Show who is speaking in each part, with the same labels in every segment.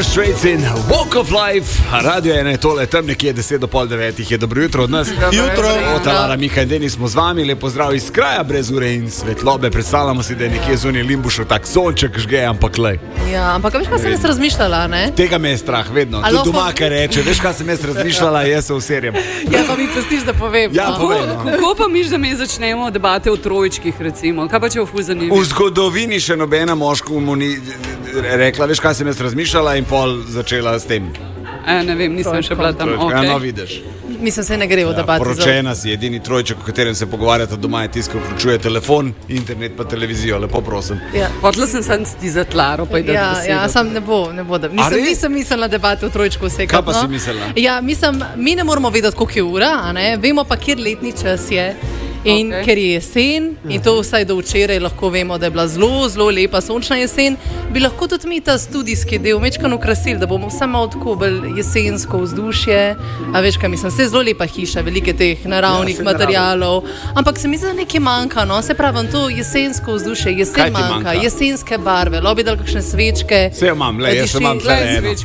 Speaker 1: Dire Straits in Walk of Life. Radio 1 je tole, tam nekje 10:30 je dobro jutro od nas.
Speaker 2: Jutro.
Speaker 1: Lara, Mika in Denis smo z vami, lep pozdrav iz kraja brez ure in svetlobe. Predstavljamo si, da je nekje zunaj Limbušu tak sonček žge, ampak lej.
Speaker 3: Ja, ampak veš, kaj sem jaz razmišljala, ne?
Speaker 1: Tega me je strah, vedno. Tudi doma, kaj reče, veš, kaj sem jaz razmišljala, jaz se userjem.
Speaker 3: Ja, pa mi pustiš, da povem.
Speaker 1: Ja, povej, no.
Speaker 4: Kako pa miš, da mi začnemo debate o trojčkih, recimo? Kaj pa če v zanimivo?
Speaker 1: V zgodovini še nobena moška mu ni rekla, veš, kaj sem jaz razmišljala in pol začela s tem.
Speaker 4: Ne vem, nisem še bila tam.
Speaker 1: Okay. Ja, no, vidiš.
Speaker 3: Mislim, se ne gre v debati.
Speaker 1: Poročena si, edini trojček, o katerem se pogovarjata doma, je tisti, ki vključuje telefon, internet pa televizijo, lepo prosim.
Speaker 3: Ja.
Speaker 4: Hotela sem ti za Tlaro, pa je
Speaker 3: ja, sam ne bo da. Nisem mislila debate o trojčku vsekakor.
Speaker 1: Kaj pa si mislila?
Speaker 3: Ja, mislim, mi ne moramo vedeti, koliko je ura, a ne? Vemo pa, kjer letni čas je. In ker je jesen, in to vsaj do včeraj lahko vemo, da je bila zelo, zelo lepa sončna jesen, bi lahko tudi mi ta studijski del mečkano krasili, da bomo vse malo tako bolj jesensko vzdušje. A veš, kaj mislim, vse zelo lepa hiša, velike teh naravnih materialov, ampak se mi zdi, da nekaj manjka, no, se pravim, to jesensko vzdušje, jesen manjka, jesenske barve, lobi dal kakšne svečke.
Speaker 1: Vse imam, jaz sem imam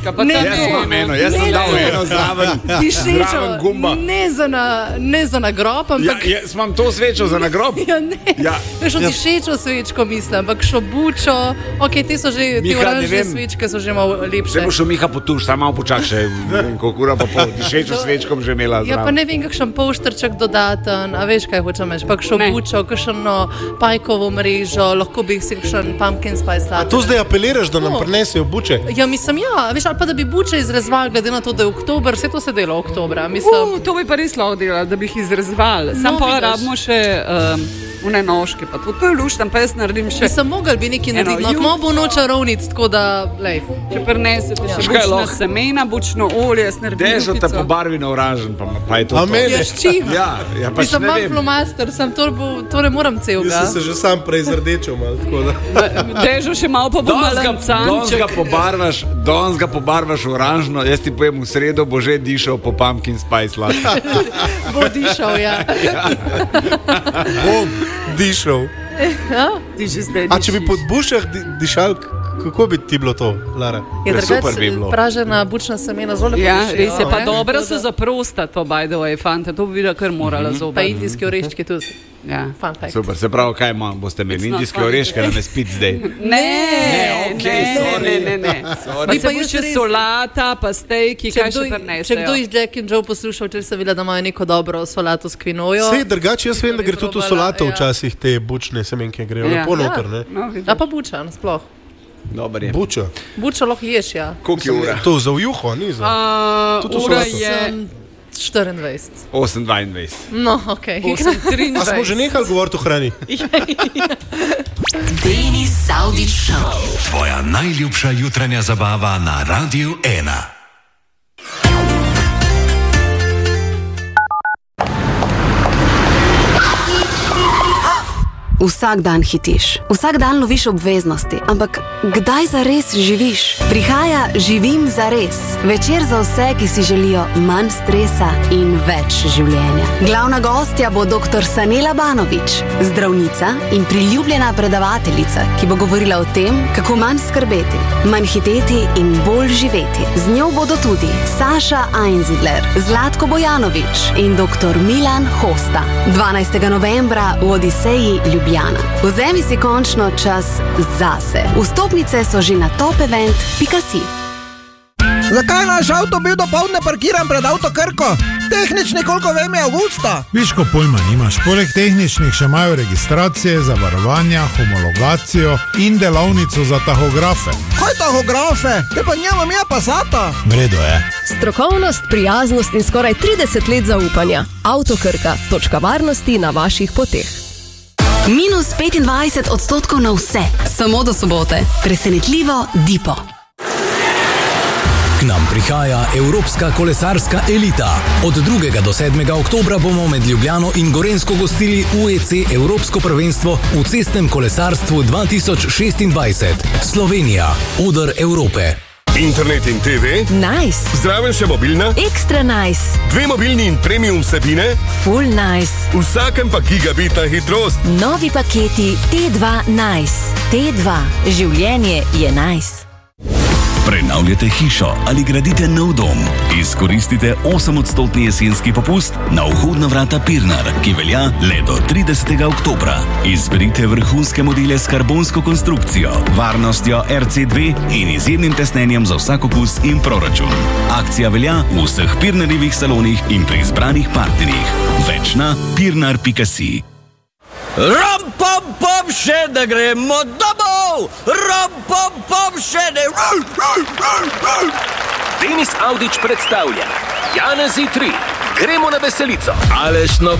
Speaker 1: eno. Jaz sem dal eno zraven gumba.
Speaker 3: Ne za nagrob, ampak...
Speaker 1: Imam to svečo za nagrob?
Speaker 3: Ja, ne. Ja. Veš, o dišečo svečko mislim, ampak šobučo, te so že, te oranžne svečke so že malo lepše.
Speaker 1: Se boš Miha potuš, samo malo počak še, koliko ura pa pol, dišečo svečkom že imela zraven.
Speaker 3: Ja, pa ne vem, kakšen polštrček dodaten, a veš, kaj hočem reči, pa šobučo, kakšno pajkovo mrežo, lahko bi si kakšen pumpkin spice latte.
Speaker 2: A tu zdaj apeliraš, da nam prinesejo buče?
Speaker 3: Ja, mislim, veš, ali pa da bi buče izrezvali, glede na to, da je oktober, vse to se dela oktobra, mislim.
Speaker 4: To bi pa res lahko delali, da bi jih izrezvali. Sam pa rabimo še une nožke, pa to je luštan, pa jaz naredim še...
Speaker 3: Mislim, mogli bi nekaj narediti, no, bo noč čarovnic, tako da, lej.
Speaker 4: Če prinesete še bučna semena, bučno olje, jaz naredim
Speaker 1: Dežo te pobarvi na oranžen, pa je to.
Speaker 3: Ja, s čim?
Speaker 1: Ja, pač
Speaker 3: mislim, imam flomaster, to ne moram celega.
Speaker 2: Jaz sem se že sam prej zrdečil malo, tako da...
Speaker 4: Dežo še malo pa bo malancanček.
Speaker 1: Danes ga pobarvaš oranžno, jaz ti povem, v sredo bo že dišal po pumpkin spice latte.
Speaker 3: Bo dišal, ja.
Speaker 2: Bom dišal. A če bi pod bušah dišal, kako bi ti bilo to, Lara?
Speaker 1: Super bi bilo.
Speaker 3: Pražena bučna semena zelo lepo.
Speaker 4: Ja, res je, pa dobro so za prostato, by the way, fante, to bi videla, kar morala zobati.
Speaker 3: Pa indijski oreščki tudi.
Speaker 4: Ja.
Speaker 1: Super, se pravi, kaj boste imeli? Indijske oreške nam je spit zdaj?
Speaker 4: Ne.
Speaker 3: Vi
Speaker 4: pa še solata, pa stejki, kaj še prinesejo.
Speaker 3: Če kdo iz Jack and Joe poslušal, če se videla, da imajo neko dobro solato s kvinojo.
Speaker 2: Sej, drugače, jaz vem, da gre tudi v solato včasih te bučne semenke grejo lepo noter, ne?
Speaker 3: Ja, pa buča, nasploh.
Speaker 1: Dobar je.
Speaker 3: Buča lahko ješ, ja.
Speaker 1: Koliko je ura?
Speaker 2: To za ujuho, ni za...
Speaker 4: Ura je...
Speaker 3: 24.
Speaker 1: 8:22.
Speaker 3: No, okej.
Speaker 4: 8:23.
Speaker 2: A smo že nehali govoriti o hrani?
Speaker 5: Denis Saudić Show. Tvoja najljubša jutranja zabava na Radiu 1.
Speaker 6: Vsak dan hitiš, vsak dan loviš obveznosti, ampak kdaj zares živiš? Prihaja Živim zares. Večer za vse, ki si želijo manj stresa in več življenja. Glavna gostja bo dr. Sanela Banović, zdravnica in priljubljena predavateljica, ki bo govorila o tem, kako manj skrbeti, manj hiteti in bolj živeti. Z njo bodo tudi Saša Einzidler, Zlatko Bojanović in dr. Milan Hosta. 12. novembra v Odiseji Ljubljana. Vzemi si končno čas zase. Vstopnice so že na topevent.si.
Speaker 7: Zakaj naš avto bil dopoldne parkiran pred Avto Krko? Tehnični, koliko vem, je avgusta.
Speaker 8: Viško pojma nimaš. Poleg tehničnih še imajo registracije, zavarovanja, homologacijo in delavnico za tahografe.
Speaker 7: Kaj tahografe? Te pa njemam ja Passata.
Speaker 8: Vredo je.
Speaker 9: Strokovnost, prijaznost in skoraj 30 let zaupanja. Avto Krka, točka varnosti na vaših poteh.
Speaker 6: Minus 25% na vse, samo do sobote. Presenetljivo Dipo.
Speaker 5: K nam prihaja Evropska kolesarska elita. Od 2. do 7. oktobra bomo med Ljubljano in Gorenjsko gostili UEC Evropsko prvenstvo v cestnem kolesarstvu 2026. Slovenija, oder Evrope.
Speaker 10: Internet in TV?
Speaker 9: Nice.
Speaker 10: Zraven še mobilna?
Speaker 9: Ekstra nice.
Speaker 10: 2 mobilni in premium vsebine?
Speaker 9: Full nice.
Speaker 10: Vsakem pa gigabitna hitrost.
Speaker 9: Novi paketi T2 Nice. T2. Življenje je nice.
Speaker 11: Prenavljate hišo ali gradite nov dom. Izkoristite 8% jesenski popust na vhodna vrata Pirnar, ki velja le do 30. oktobra. Izberite vrhunske modele s karbonsko konstrukcijo, varnostjo RC2 in izjemnim tesnenjem za vsak okus in proračun. Akcija velja v vseh Pirnarjevih salonih in pri izbranih partnerjih. Več na pirnar.si.
Speaker 12: Ram-pom-pom, še da gremo domov! Ram-pom-pom, še ne...
Speaker 13: Denis Avdić predstavlja Janezi 3. Gremo na veselico.
Speaker 12: Aleš